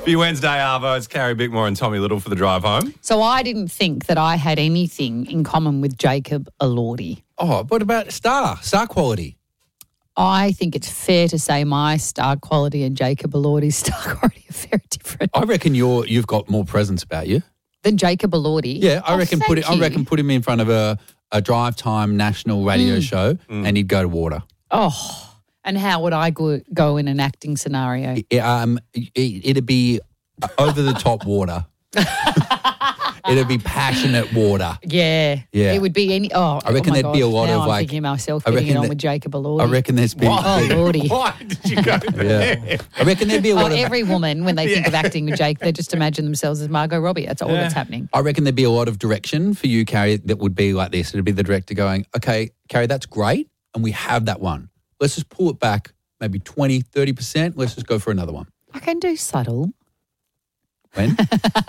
For your Wednesday, Arvo, it's Carrie Bickmore and Tommy Little for the drive home. So I didn't think that I had anything in common with Jacob Elordi. Oh, what about star quality? I think it's fair to say my star quality and Jacob Elordi's star quality are very different. I reckon you've got more presence about you than Jacob Elordi. Yeah, I reckon put him in front of a drive time national radio show and he'd go to water. Oh, and how would I go in an acting scenario? It'd be over the top water. It'd be passionate water. Yeah. It would be any. Oh, I reckon there'd be a lot now of I'm like. thinking myself getting it on with Jacob Elordi. I reckon there's been. Oh, Lordy. Why did you go there? Yeah. I reckon there'd be a lot of. Every woman, when they think of acting with Jake, they just imagine themselves as Margot Robbie. That's all that's happening. I reckon there'd be a lot of direction for you, Carrie, that would be like this. It'd be the director going, okay, Carrie, that's great, and we have that one. Let's just pull it back maybe 20, 30%. Let's just go for another one. I can do subtle. When?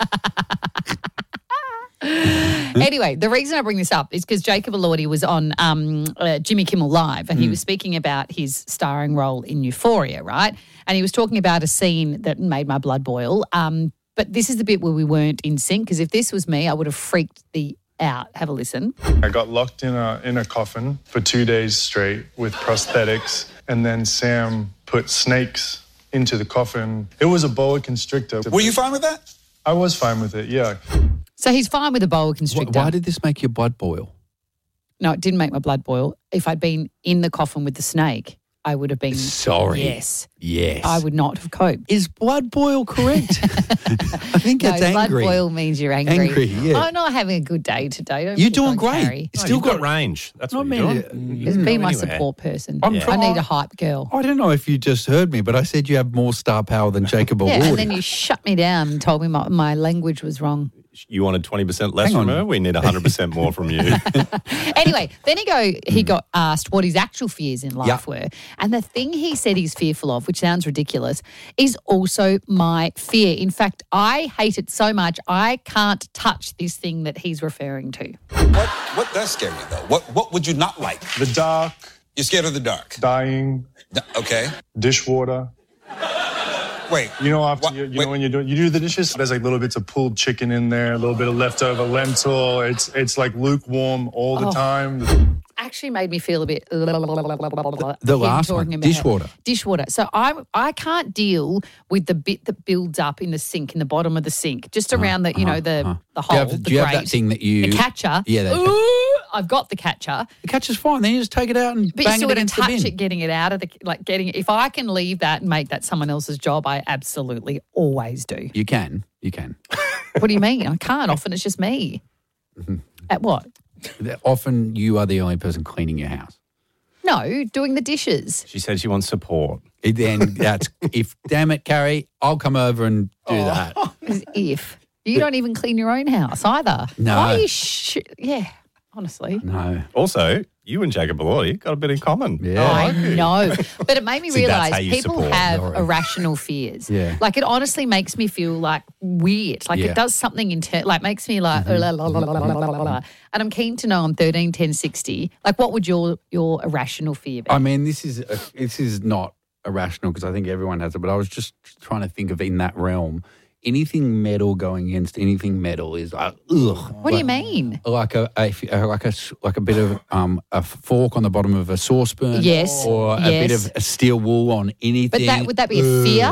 Anyway, the reason I bring this up is because Jacob Elordi was on Jimmy Kimmel Live and he was speaking about his starring role in Euphoria, right? And he was talking about a scene that made my blood boil. But this is the bit where we weren't in sync because if this was me, I would have freaked out. Have a listen. I got locked in a coffin for 2 days straight with prosthetics, and then Sam put snakes into the coffin. It was a boa constrictor. Were you fine with that? I was fine with it, yeah. So he's fine with a boa constrictor. Why did this make your blood boil? No, it didn't make my blood boil. If I'd been in the coffin with the snake, I would have been... Sorry. Yes. Yes. I would not have coped. Is blood boil correct? I think No, that's angry. blood boil means you're angry. Angry, yeah. I'm not having a good day today. Don't You're pick doing on great. Carrie. Still You've got range. That's what you're doing. Just be my Anyway. support person. I'm I trying- need a hype girl. I don't know if you just heard me, but I said you have more star power than Jacob Yeah, Elordi. and then you shut me down and told me my language was wrong. You wanted 20% less Hang on. from her? We need 100% more from you. Anyway, then he got asked what his actual fears in life were. And the thing he said he's fearful of, which sounds ridiculous, is also my fear. In fact, I hate it so much, I can't touch this thing that he's referring to. What does scare you, though? What would you not like? The dark, You're scared of the dark. dying, Okay. dishwater. Wait. You know, after What- you wait. know when you do the dishes, there's like little bits of pulled chicken in there, a little bit of leftover lentil. It's like lukewarm all the time. Actually made me feel a bit... The him last talking one, about dishwater. Dishwater. So I can't deal with the bit that builds up in the sink, in the bottom of the sink, just around the, the hole, Do you have that grate, thing that you... the catcher. Yeah, that Ooh, I've got the catcher. The catcher's fine. Then you just take it out and But you bang still it got to against the touch bin. it, getting it out of the, if I can leave that and make that someone else's job, I absolutely always do. You can. What do you mean? I can't. Often it's just me. At what? Often you are the only person cleaning your house. No, doing the dishes. She said she wants support. Then damn it, Carrie, I'll come over and do that. As if. You don't even clean your own house either. No. Why are you yeah, honestly. No. Also, you and Jacob Elordi got a bit in common. Yeah. I know. But it made me See, that's realise how you people support. have Sorry. irrational fears. Yeah. Like it honestly makes me feel like weird. Like Yeah. it does something makes me like la, la, la, la, la, la, la, la. And I'm keen to know on 13 10 60, like what would your irrational fear be? I mean, this is not irrational because I think everyone has it, but I was just trying to think of in that realm. Anything metal going against anything metal is like, ugh. What do you mean? Like a bit of a fork on the bottom of a saucepan, Yes, or a bit of a steel wool on anything. But would that be a fear?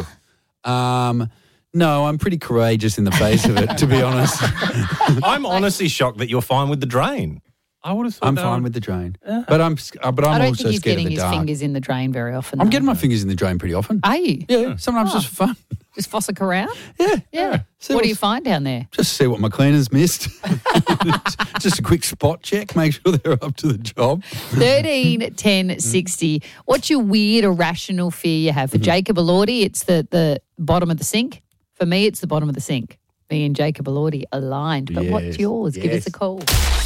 No, I'm pretty courageous in the face of it, to be honest. I'm honestly shocked that you're fine with the drain. I would have thought I'm that fine would- with the drain, but I'm I don't also think he's scared of getting the his dark. fingers in the drain very often. I'm though. getting my fingers in the drain pretty often. Are you? Yeah, sometimes just for fun. Just fossick around? Yeah. Yeah. See What do you what's- find down there? Just see what my cleaners missed. Just a quick spot check, make sure they're up to the job. 13 10 60. What's your weird irrational fear you have? For Jacob Elordi, it's the bottom of the sink. For me, it's the bottom of the sink. Me and Jacob Elordi aligned. But what's Yes, yours? Give us yes. a call.